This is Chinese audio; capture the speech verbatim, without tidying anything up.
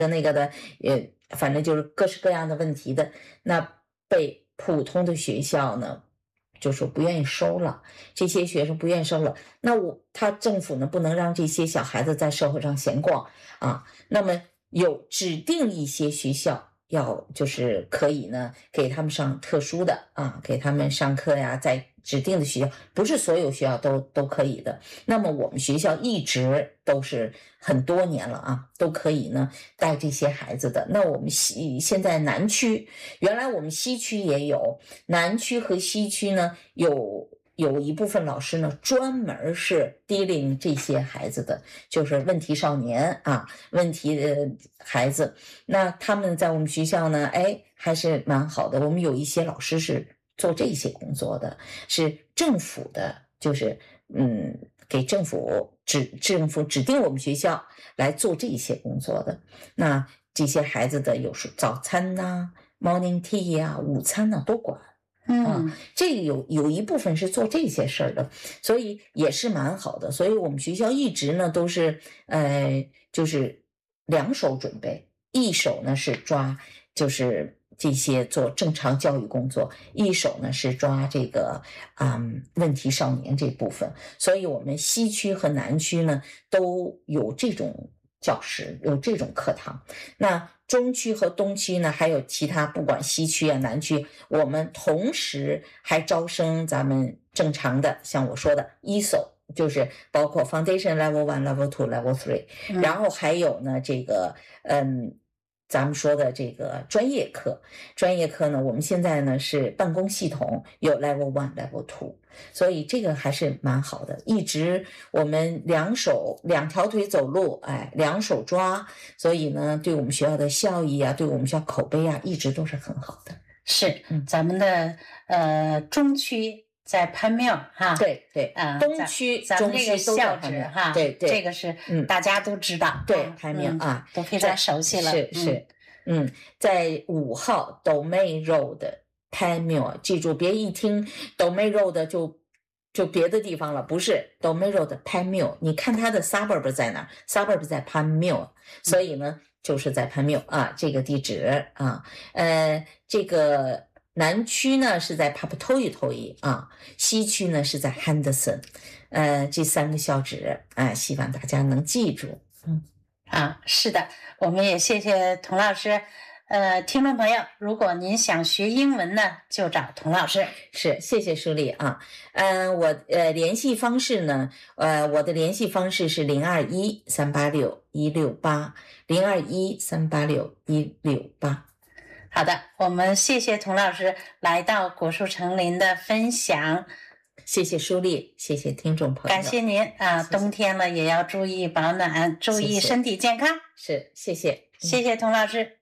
那个的，呃，反正就是各式各样的问题的，那被普通的学校呢，就说不愿意收了，这些学生不愿意收了，那我他政府呢不能让这些小孩子在社会上闲逛啊，那么有指定一些学校。要就是可以呢，给他们上特殊的啊，给他们上课呀，在指定的学校，不是所有学校都都可以的。那么我们学校一直都是很多年了啊，都可以呢带这些孩子的。那我们西现在南区，原来我们西区也有，南区和西区呢有。有一部分老师呢，专门是低龄这些孩子的，就是问题少年啊，问题的孩子。那他们在我们学校呢，哎，还是蛮好的。我们有一些老师是做这些工作的，是政府的，就是嗯，给政府指政府指定我们学校来做这些工作的。那这些孩子的有时早餐呐、morning tea 呀、午餐呐都管。 嗯、 啊，这个有有一部分是做这些事儿的，所以也是蛮好的。所以我们学校一直呢都是呃，就是两手准备，一手呢是抓就是这些做正常教育工作，一手呢是抓这个嗯问题少年这部分。所以我们西区和南区呢都有这种教室，有这种课堂。那中区和东区呢，还有其他，不管西区啊、南区，我们同时还招生咱们正常的，像我说的 E S O， 就是包括 Foundation Level One、Level Two、Level Three，、嗯、然后还有呢这个嗯。咱们说的这个专业课，专业课呢，我们现在呢是办公系统有 level one、level two， 所以这个还是蛮好的。一直我们两手两条腿走路，哎，两手抓，所以呢，对我们学校的效益啊，对我们学校口碑啊，一直都是很好的。 是，咱们的呃中区在潘庙哈， 对对啊、呃， 东区、 中区都在潘庙哈， 对对， 这个是大家都知道， 嗯、对潘庙、嗯、啊， 都非常熟悉了。 是是，嗯，嗯在五号 Domain Road 潘庙，记住别一听 Domain Road 就就别的地方了，不是 Domain Road 潘庙，你看它的 suburb 在哪 ？suburb 在潘庙，所以呢。嗯就是在潘庙啊，这个地址啊，呃，这个南区呢是在 Papatoetoe 啊，西区呢是在 Henderson， 呃，这三个校址啊，希望大家能记住。 嗯，啊，是的，我们也谢谢童老师。呃，听众朋友，如果您想学英文呢，就找童老师。 是，谢谢舒丽啊。嗯、呃，我呃联系方式呢，呃，我的联系方式是零二一三八六一六八零二一三八六一六八。 好的，我们谢谢童老师来到果树成林的分享。 谢谢舒丽，谢谢听众朋友， 感谢您啊！谢谢冬天了也要注意保暖，注意身体健康。 是，谢谢， 谢谢童老师。